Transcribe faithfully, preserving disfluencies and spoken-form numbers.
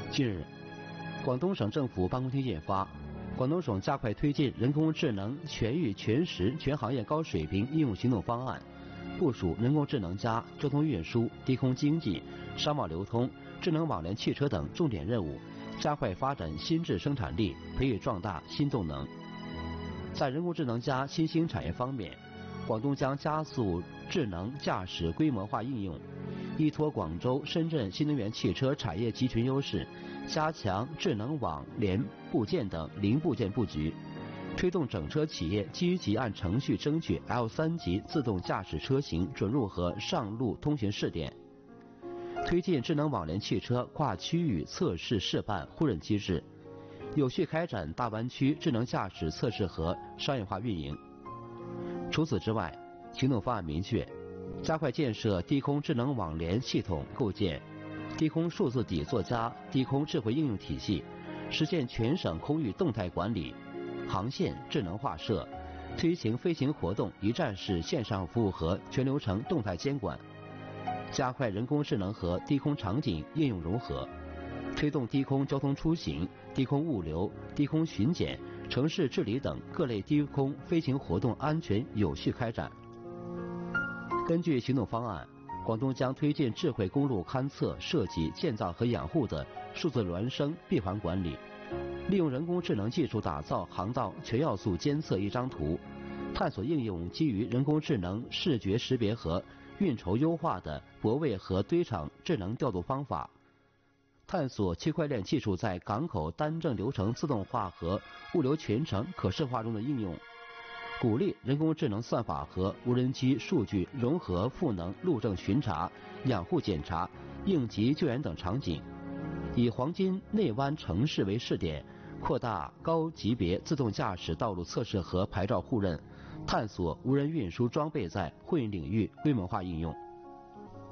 近日，广东省政府办公厅印发《广东省加快推进人工智能全域全时全行业高水平应用行动方案》，部署人工智能加交通运输、低空经济、商贸流通、智能网联汽车等重点任务，加快发展新质生产力，培育壮大新动能。在人工智能加新兴产业方面，广东将加速智能驾驶规模化应用，依托广州、深圳新能源汽车产业集群优势，加强智能网联部件等零部件布局，推动整车企业积极按程序争取 L 三 级自动驾驶车型准入和上路通行试点，推进智能网联汽车跨区域测试试办互认机制，有序开展大湾区智能驾驶测试和商业化运营。除此之外，行动方案明确，加快建设低空智能网联系统构建、低空数字底座加低空智慧应用体系，实现全省空域动态管理、航线智能化设，推行飞行活动一站式线上服务和全流程动态监管，加快人工智能和低空场景应用融合，推动低空交通出行、低空物流、低空巡检、城市治理等各类低空飞行活动安全有序开展。根据行动方案，广东将推进智慧公路勘测、设计、建造和养护的数字孪生闭环管理，利用人工智能技术打造航道全要素监测一张图，探索应用基于人工智能视觉识别和运筹优化的泊位和堆场智能调度方法，探索区块链技术在港口单证流程自动化和物流全程可视化中的应用，鼓励人工智能算法和无人机数据融合赋能路政巡查、养护检查、应急救援等场景，以黄金内湾城市为试点，扩大高级别自动驾驶道路测试和牌照互认，探索无人运输装备在货运领域规模化应用。